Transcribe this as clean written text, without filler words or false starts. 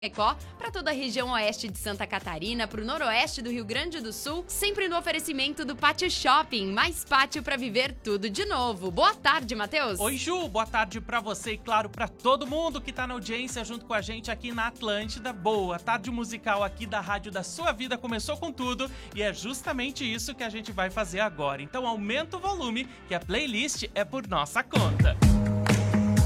Chapecó, para toda a região oeste de Santa Catarina, para o noroeste do Rio Grande do Sul, sempre no oferecimento do Pátio Shopping, mais pátio para viver tudo de novo. Boa tarde, Matheus. Oi, Ju, boa tarde para você e, claro, para todo mundo que tá na audiência junto com a gente aqui na Atlântida. Boa tarde musical aqui da Rádio da Sua Vida começou com tudo e é justamente isso que a gente vai fazer agora. Então aumenta o volume que a playlist é por nossa conta.